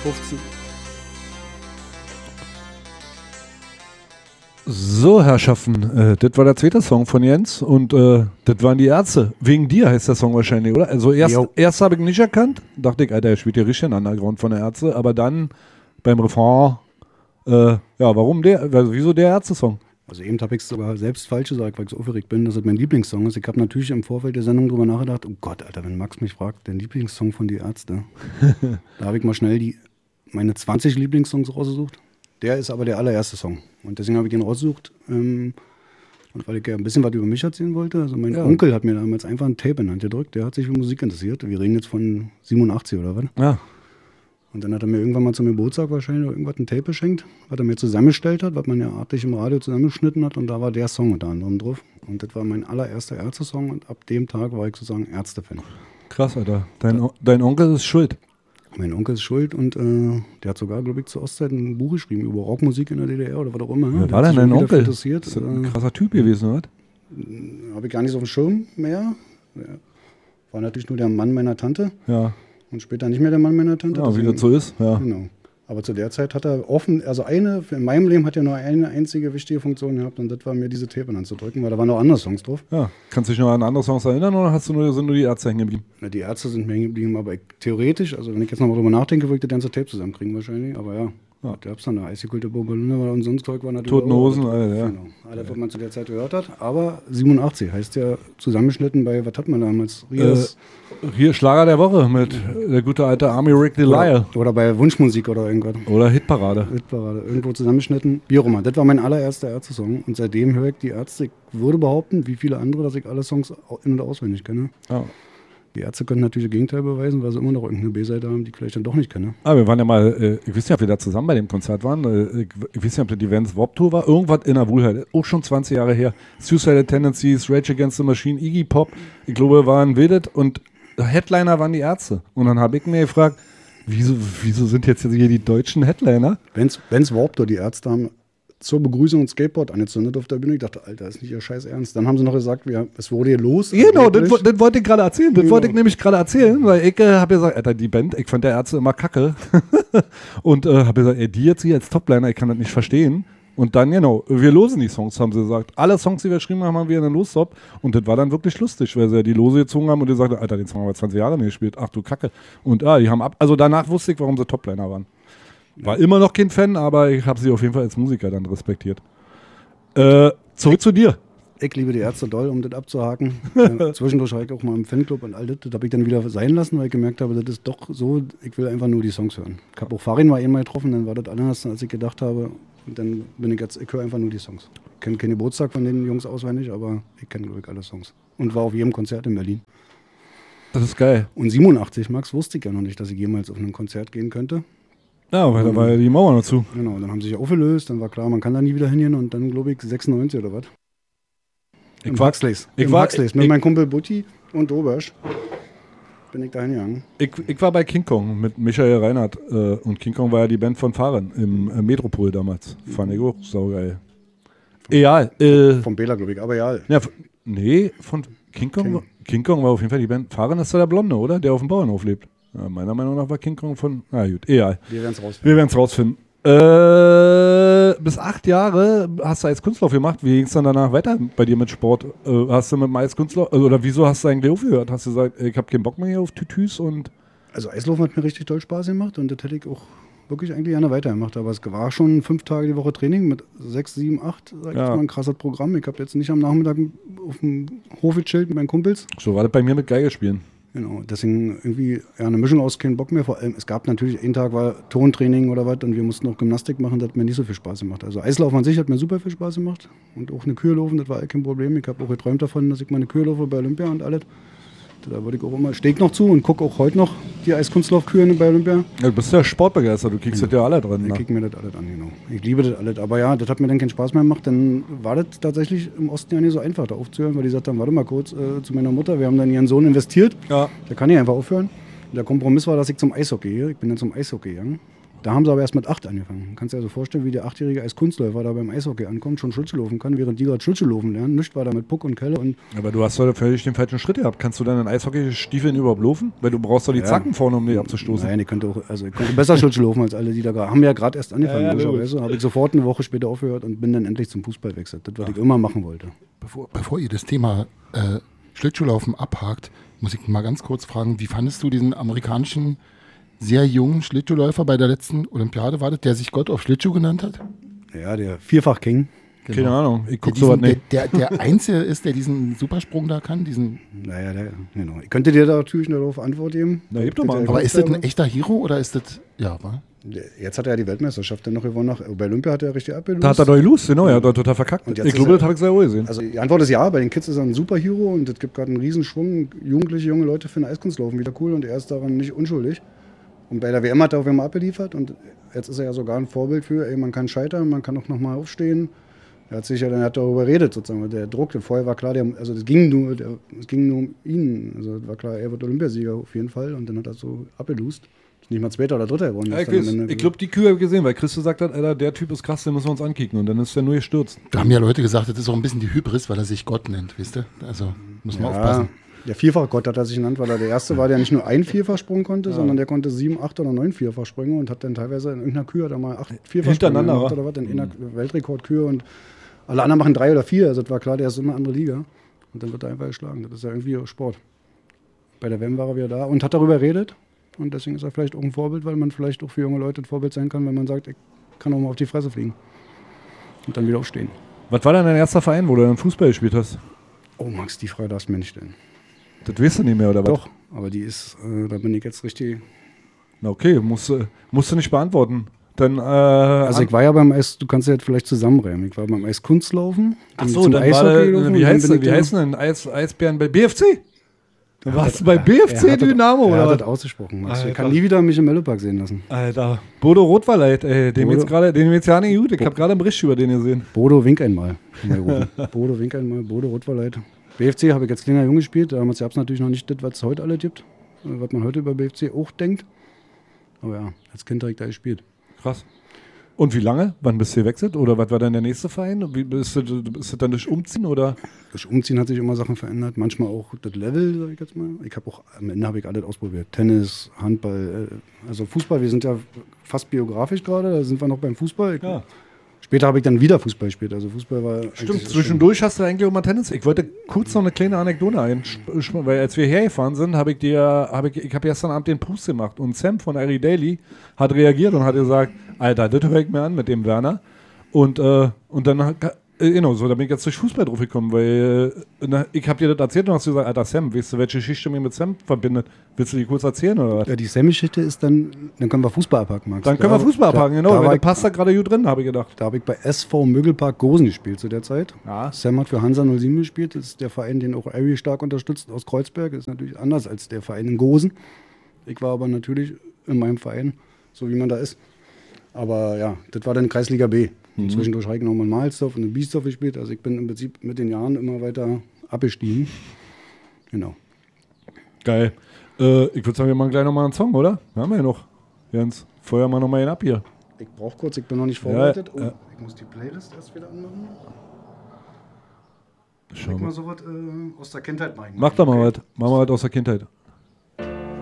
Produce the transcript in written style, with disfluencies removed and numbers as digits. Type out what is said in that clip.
15. So, Herrschaften, das war der zweite Song von Jens und das waren die Ärzte. Wegen dir heißt der Song wahrscheinlich, oder? Also erst habe ich nicht erkannt, dachte ich, Alter, er spielt ja richtig in Underground von der Ärzte, aber dann beim Refrain, warum der, also wieso der Ärzte-Song? Also eben habe ich es sogar selbst falsch gesagt, weil ich so aufgeregt bin, dass es mein Lieblingssong ist. Ich habe natürlich im Vorfeld der Sendung drüber nachgedacht, oh Gott, Alter, wenn Max mich fragt, der Lieblingssong von die Ärzte. Da habe ich mal schnell meine 20 Lieblingssongs rausgesucht. Der ist aber der allererste Song. Und deswegen habe ich den rausgesucht. Und weil ich ja ein bisschen was über mich erzählen wollte. Also mein Onkel hat mir damals einfach ein Tape in die Hand gedrückt. Der hat sich für Musik interessiert. Wir reden jetzt von 87 oder was. Ja. Und dann hat er mir irgendwann mal zum Geburtstag wahrscheinlich irgendwas ein Tape geschenkt, was er mir zusammengestellt hat, was man ja artig im Radio zusammengeschnitten hat. Und da war der Song unter anderem drauf. Und das war mein allererster Ärzte-Song. Und ab dem Tag war ich sozusagen Ärzte-Fan. Krass, Alter. Dein Onkel ist schuld. Mein Onkel ist schuld und der hat sogar, glaube ich, zur Ostzeit ein Buch geschrieben über Rockmusik in der DDR oder was auch immer. Wer war denn dein Onkel? Interessiert. Das ist ein krasser Typ gewesen, oder? Habe ich gar nicht so auf dem Schirm mehr. Ja. War natürlich nur der Mann meiner Tante. Ja. Und später nicht mehr der Mann meiner Tante. Ja, wie das so ist. Ja. Genau. Aber zu der Zeit hat er offen, also in meinem Leben hat er nur eine einzige wichtige Funktion gehabt und das war mir diese Tape anzudrücken, weil da waren noch andere Songs drauf. Ja. Kannst du dich noch an andere Songs erinnern oder sind nur die Ärzte hängen geblieben? Na, die Ärzte sind mir hängen geblieben, aber theoretisch, also wenn ich jetzt nochmal drüber nachdenke, würde ich das ganze Tape zusammenkriegen wahrscheinlich, aber ja. Da gab es dann eine eisgekühlte Bombeline und sonst Zeug war natürlich Toten Hosen, alles, ja. Genau. Alles, was man zu der Zeit gehört hat. Aber 87 heißt ja zusammengeschnitten bei, was hat man damals? Hier Schlager der Woche mit der gute alte Army Rick Delisle. Oder bei Wunschmusik oder irgendwas. Oder Hitparade. Irgendwo zusammengeschnitten. Wie auch immer. Das war mein allererster Ärzte-Song. Und seitdem höre ich die Ärzte. Ich würde behaupten, wie viele andere, dass ich alle Songs in- und auswendig kenne. Ja. Die Ärzte können natürlich das Gegenteil beweisen, weil sie immer noch irgendeine B-Seite haben, die ich vielleicht dann doch nicht kenne. Wir waren ja mal, ich weiß nicht, ob wir da zusammen bei dem Konzert waren. Ich weiß nicht, ob das die Vans Warped Tour war. Irgendwas in der Wuhlheit. Auch schon 20 Jahre her. Suicidal Tendencies, Rage Against the Machine, Iggy Pop. Ich glaube, waren Wildet und Headliner waren die Ärzte. Und dann habe ich mir gefragt, wieso sind jetzt hier die deutschen Headliner? Vans Warped Tour, die Ärzte haben zur Begrüßung ein Skateboard angezündet auf der Bühne. Ich dachte, Alter, ist nicht ihr Scheiß ernst. Dann haben sie noch gesagt, es wurde hier los. Genau, das wollte ich gerade erzählen. Das wollte ich nämlich gerade erzählen, weil ich habe gesagt, Alter, die Band, ich fand der Ärzte immer kacke. Und habe gesagt, ey, die jetzt hier als Topliner, ich kann das nicht verstehen. Und dann, genau, wir losen die Songs, haben sie gesagt. Alle Songs, die wir geschrieben haben, haben wir in den Lostop. Und das war dann wirklich lustig, weil sie ja die Lose gezogen haben und die sagten, Alter, den Song haben wir 20 Jahre nicht gespielt. Ach du Kacke. Und die haben also danach wusste ich, warum sie Topliner waren. War immer noch kein Fan, aber ich habe sie auf jeden Fall als Musiker dann respektiert. Zurück zu dir. Ich liebe die Ärzte doll, um das abzuhaken. Zwischendurch war ich auch mal im Fanclub und all das. Das habe ich dann wieder sein lassen, weil ich gemerkt habe, das ist doch so, ich will einfach nur die Songs hören. Ich habe auch Farin mal einmal getroffen, dann war das anders, als ich gedacht habe. Und dann bin ich jetzt, ich höre einfach nur die Songs. Ich kenne keinen Geburtstag von den Jungs auswendig, aber ich kenne, glaube ich, alle Songs. Und war auf jedem Konzert in Berlin. Das ist geil. Und 87, Max, wusste ich ja noch nicht, dass ich jemals auf ein Konzert gehen könnte. Ja, weil da war ja die Mauer noch zu. Genau, dann haben sie sich aufgelöst, dann war klar, man kann da nie wieder hingehen und dann, glaube ich, 96 oder was. Im Huxleys. Mit meinem Kumpel Butti und Dobersch bin ich da hingegangen. Ich war bei King Kong mit Michael Reinhardt und King Kong war ja die Band von Fahren im Metropol damals. Fand ich auch saugeil. Egal. Von Bela, glaube ich, aber egal. Ja, von King Kong. King Kong war auf jeden Fall die Band. Fahren ist doch der Blonde, oder? Der auf dem Bauernhof lebt. Ja, meiner Meinung nach war King Kong von... Na gut, egal. Wir werden es rausfinden. Bis 8 Jahre hast du Eiskunstlauf gemacht. Wie ging es dann danach weiter bei dir mit Sport? Hast du mit dem Eiskunstlauf... oder wieso hast du eigentlich aufgehört? Hast du gesagt, ich habe keinen Bock mehr hier auf Tütüs und... Also Eislaufen hat mir richtig toll Spaß gemacht und das hätte ich auch wirklich eigentlich gerne weitergemacht. Aber es war schon 5 Tage die Woche Training mit 6, 7, 8. Sag ich mal, ein krasses Programm. Ich habe jetzt nicht am Nachmittag auf dem Hof gechillt mit meinen Kumpels. So war das bei mir mit Geige spielen. Genau, deswegen irgendwie eine Mischung aus keinen Bock mehr. Vor allem, es gab natürlich, einen Tag war Tontraining oder was und wir mussten auch Gymnastik machen, das hat mir nicht so viel Spaß gemacht. Also Eislaufen an sich hat mir super viel Spaß gemacht und auch eine Kühe laufen, das war kein Problem. Ich habe auch geträumt davon, dass ich meine Kühe laufe bei Olympia und alles. Da würde ich auch immer, stehe ich noch zu und gucke auch heute noch die Eiskunstlaufkühe bei Olympia. Ja, du bist ja sportbegeistert, du kriegst das ja alle dran. Ich krieg mir das alles an, genau. Ich liebe das alles, aber ja, das hat mir dann keinen Spaß mehr gemacht. Dann war das tatsächlich im Osten ja nicht so einfach, da aufzuhören, weil die gesagt haben, warte mal kurz zu meiner Mutter, wir haben dann ihren Sohn investiert, ja. Der kann ja einfach aufhören. Und der Kompromiss war, dass ich zum Eishockey gehe. Ich bin dann zum Eishockey gegangen. Da haben sie aber erst mit 8 angefangen. Kannst dir also vorstellen, wie der 8-jährige Eiskunstläufer da beim Eishockey ankommt, schon Schlittschuhlaufen kann, während die gerade Schlittschuhlaufen lernen. Nichts war da mit Puck und Kelle. Und Aber du hast doch völlig den falschen Schritt gehabt. Kannst du dann in Eishockeystiefeln überhaupt laufen? Weil du brauchst doch die Zacken vorne, um die abzustoßen. Nein, ich konnte besser Schlittschuhlaufen als alle, die da gerade. Haben ja gerade erst angefangen, logischerweise. Habe ich sofort eine Woche später aufgehört und bin dann endlich zum Fußball gewechselt. Das, was ich immer machen wollte. Bevor ihr das Thema Schlittschuhlaufen abhakt, muss ich mal ganz kurz fragen, wie fandest du diesen amerikanischen sehr jungen Schlittschuhläufer bei der letzten Olympiade, war das, der sich Gott auf Schlittschuh genannt hat? Ja, der Vierfach-King. Genau. Keine Ahnung, ich gucke sowas nicht. Der Einzige ist, der diesen Supersprung da kann. Naja, genau. Ich könnte dir da natürlich darauf Antwort geben. Na, gib doch mal. Aber ist das ein echter Hero oder ist das, wa? Jetzt hat er ja die Weltmeisterschaft dann noch gewonnen. Bei Olympia hat er richtig abgelöst. Da hat er doch gelöst, genau, er hat total verkackt. Ich glaube, das habe ich sehr wohl gesehen. Also die Antwort ist ja, bei den Kids ist er ein Superhero und es gibt gerade einen Riesenschwung. Jugendliche, junge Leute finden Eiskunstlaufen wieder cool und er ist daran nicht unschuldig. Und bei der WM hat er auch immer abgeliefert und jetzt ist er ja sogar ein Vorbild für, man kann scheitern, man kann auch nochmal aufstehen. Er hat sich ja dann darüber geredet, sozusagen, der Druck. Vorher war klar, es ging nur um ihn. Also es war klar, er wird Olympiasieger auf jeden Fall und dann hat er so abgelust. Nicht mal Zweiter oder Dritter geworden. Ja, ich glaube, die Kühe habe ich gesehen, weil Chris gesagt hat, Alter, der Typ ist krass, den müssen wir uns ankicken und dann ist er nur gestürzt. Da haben ja Leute gesagt, das ist auch ein bisschen die Hybris, weil er sich Gott nennt, wisst ihr? Also muss man aufpassen. Der Vierfachgott hat er sich genannt, weil er der Erste war, der nicht nur ein Vierfachsprung konnte, sondern der konnte 7, 8 oder 9 Vierfachsprünge und hat dann teilweise in irgendeiner Kühe da mal 8 Vierfachsprünge gemacht oder was, in einer Weltrekordkühe und alle anderen machen 3 oder 4, also das war klar, der ist in eine andere Liga und dann wird er einfach geschlagen. Das ist ja irgendwie Sport. Bei der WM war er wieder da und hat darüber geredet und deswegen ist er vielleicht auch ein Vorbild, weil man vielleicht auch für junge Leute ein Vorbild sein kann, wenn man sagt, ich kann auch mal auf die Fresse fliegen und dann wieder aufstehen. Was war denn dein erster Verein, wo du dann Fußball gespielt hast? Oh Max, die Frage darfst du mir nicht stellen. Das weißt du nicht mehr, oder was? Doch, aber die ist, da bin ich jetzt richtig... Na okay, musst du nicht beantworten. Dann, also ich war ja beim Eis, du kannst ja vielleicht zusammenreimen. Ich war beim Eiskunstlaufen. Achso, dann war wie heißt denn Eisbären bei BFC? Dann warst du bei BFC Dynamo, oder? Er hat das ausgesprochen, Max. Ich kann nie wieder mich im Mellopark sehen lassen. Alter, Bodo Rotwalleit, ey, dem geht's ja nicht gut. Ich habe gerade einen Bericht über den gesehen. Bodo, wink einmal. Bodo, wink einmal, Bodo Rotwalleit. BFC habe ich als kleiner Junge gespielt. Damals gab es natürlich noch nicht das, was es heute alle gibt. Was man heute über BFC auch denkt. Aber ja, als Kind habe ich da gespielt. Krass. Und wie lange? Wann bist du gewechselt? Oder was war dann der nächste Verein? Ist das dann durch Umziehen? Oder? Durch Umziehen hat sich immer Sachen verändert. Manchmal auch das Level, sag ich jetzt mal. Am Ende habe ich alles ausprobiert. Tennis, Handball, also Fußball. Wir sind ja fast biografisch gerade. Da sind wir noch beim Fußball. Ja. Später habe ich dann wieder Fußball gespielt. Also Fußball war. Stimmt, zwischendurch hast du eigentlich auch mal Tennis. Ich wollte kurz noch eine kleine Anekdote weil als wir hergefahren sind, habe ich gestern Abend den Puss gemacht und Sam von Ari Daily hat reagiert und hat gesagt, Alter, das höre ich mir an mit dem Werner. Und dann genau, so, da bin ich jetzt durch Fußball drauf gekommen, weil ich habe dir das erzählt und hast gesagt, Alter Sam, weißt du, welche Geschichte mich mit Sam verbindet? Willst du die kurz erzählen oder was? Ja, die Sam-Geschichte ist dann können wir Fußball abhaken, Max. Dann können wir Fußball abhaken, genau, weil der passt da gerade gut drin, habe ich gedacht. Da habe ich bei SV Mögelpark Gosen gespielt zu der Zeit. Ja. Sam hat für Hansa 07 gespielt, das ist der Verein, den auch Ari stark unterstützt aus Kreuzberg, das ist natürlich anders als der Verein in Gosen. Ich war aber natürlich in meinem Verein, so wie man da ist. Aber ja, das war dann Kreisliga B. Zwischendurch habe ich noch mal in Mahlsdorf und in Biesdorf gespielt. Also ich bin im Prinzip mit den Jahren immer weiter abgestiegen. Genau. Geil. Ich würde sagen, wir machen gleich nochmal einen Song, oder? Wir haben ja noch. Jens, feuer mal nochmal einen ab hier. Ich brauche kurz, ich bin noch nicht vorbereitet. Ja. Ich muss die Playlist erst wieder anmachen. Schau mal so was aus der Kindheit machen. Mach doch mal was. Mach mal was aus der Kindheit.